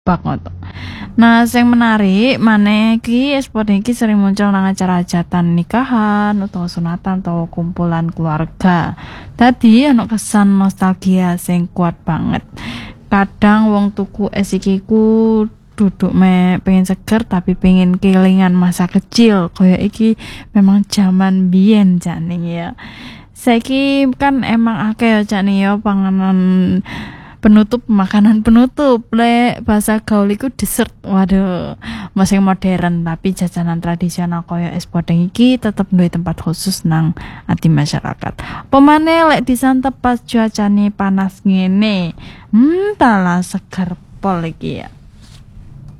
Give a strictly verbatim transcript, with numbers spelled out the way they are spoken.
Pak ngoto. Nah, sing menarik maneh iki es podeng iki sering muncul nang acara hajatan nikahan utawa sunatan utawa kumpulan keluarga. Dadi ana kesan nostalgia sing kuat banget. Kadang wong tuku es iki ku duduk me pengen seger tapi pengen kelingan masa kecil kaya iki memang zaman biyen jane ya. Saiki kan emang akeh ya jane ya panganan penutup makanan penutup lek bahasa gaul iku dessert. Waduh, masih modern tapi jajanan tradisional kaya es podeng iki tetep duwe tempat khusus nang ati masyarakat. Pemane lek disantep pas cuacane panas ngene. Hmm, talah seger pol iki ya.